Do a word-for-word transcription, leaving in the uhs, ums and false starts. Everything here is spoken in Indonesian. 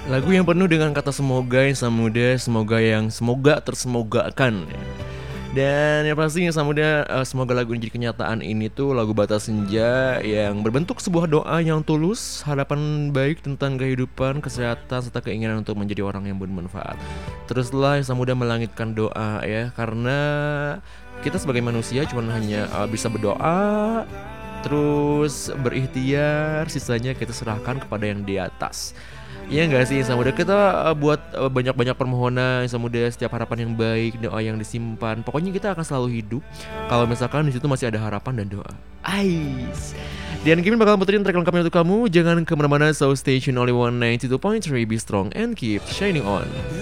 Lagu yang penuh dengan kata semoga yang Samuda, semoga yang semoga tersemogakan ya. Dan yang pastinya Samuda, uh, semoga lagu ini jadi kenyataan. Ini tuh lagu Batas Senja yang berbentuk sebuah doa yang tulus, harapan baik tentang kehidupan, kesehatan, serta keinginan untuk menjadi orang yang bermanfaat. Teruslah Samuda melangitkan doa ya, karena kita sebagai manusia cuma hanya uh, bisa berdoa, terus berikhtiar, sisanya kita serahkan kepada yang di atas. Iya nggak sih Samuda, kita uh, buat uh, banyak-banyak permohonan Samuda, setiap harapan yang baik, doa yang disimpan. Pokoknya kita akan selalu hidup kalau misalkan di situ masih ada harapan dan doa. Ais. Dan Kimin bakal puterin track lengkapnya untuk kamu. Jangan kemana-mana, so stay tune only one ninety two point three, be strong and keep shining on.